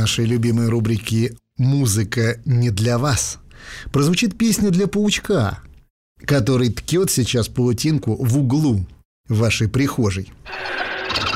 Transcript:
нашей любимой рубрики «Музыка не для вас» прозвучит песня для паучка, который ткет сейчас паутинку в углу вашей прихожей.